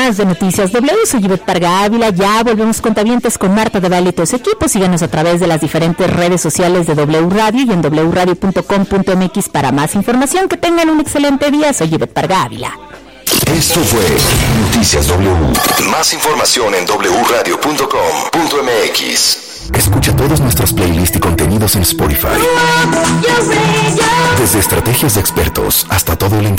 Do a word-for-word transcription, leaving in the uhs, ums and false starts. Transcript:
más de Noticias W. Soy Ivette Parga Ávila. Ya volvemos cuentavientes con Marta de Baile y todo su equipo. Síganos a través de las diferentes redes sociales de W Radio y en doble u radio punto com punto m x para más información. Que tengan un excelente día. Soy Ivette Parga Ávila. Esto fue Noticias W. Más información en doble u radio punto com punto m x. Escucha todos nuestros playlists y contenidos en Spotify. Desde estrategias de expertos hasta todo el